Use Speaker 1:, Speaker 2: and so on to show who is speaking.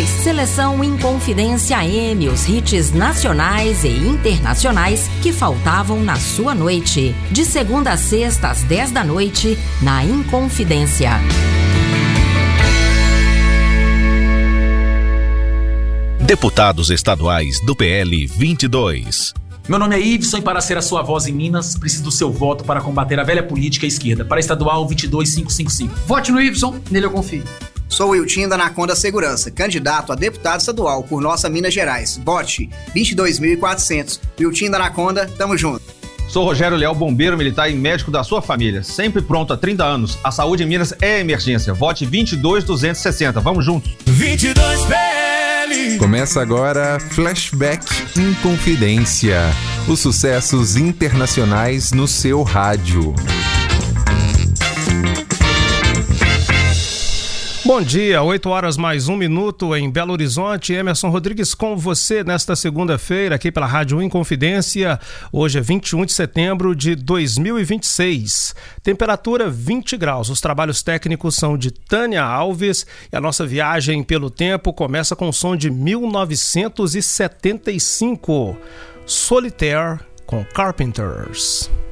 Speaker 1: 2023. Seleção Inconfidência AM, os hits nacionais e internacionais que faltavam na sua noite. De segunda a sexta às 10 da noite, na Inconfidência.
Speaker 2: Deputados estaduais do PL 22.
Speaker 3: Meu nome é Iveson e para ser a sua voz em Minas, preciso do seu voto para combater a velha política esquerda. Para estadual 22555.
Speaker 4: Vote no Iveson, nele eu confio.
Speaker 5: Sou o Wiltinho da Anaconda Segurança, candidato a deputado estadual por nossa Minas Gerais. Vote 22.400. Wiltinho da Anaconda, tamo junto.
Speaker 6: Sou Rogério Leal, bombeiro militar e médico da sua família. Sempre pronto há 30 anos. A saúde em Minas é emergência. Vote 22.260. Vamos juntos.
Speaker 7: 22 PL. Começa agora Flashback Inconfidência. Os sucessos internacionais no seu rádio.
Speaker 8: Bom dia, 8 horas mais 1 minuto em Belo Horizonte. Emerson Rodrigues com você nesta segunda-feira aqui pela Rádio Inconfidência. Hoje é 21 de setembro de 2026. Temperatura 20 graus. Os trabalhos técnicos são de Tânia Alves e a nossa viagem pelo tempo começa com o som de 1975. Solitaire com Carpenters.